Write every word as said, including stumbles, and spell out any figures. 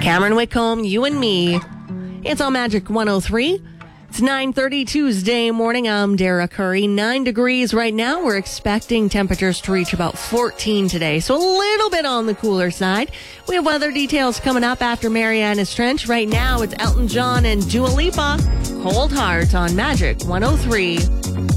Cameron Whitcomb, you and me. It's on Magic one oh three. It's nine thirty Tuesday morning. I'm Dara Curry. Nine degrees right now. We're expecting temperatures to reach about fourteen today, so a little bit on the cooler side. We have weather details coming up after Mariana's Trench. Right now, it's Elton John and Dua Lipa. Cold Heart on Magic one oh three.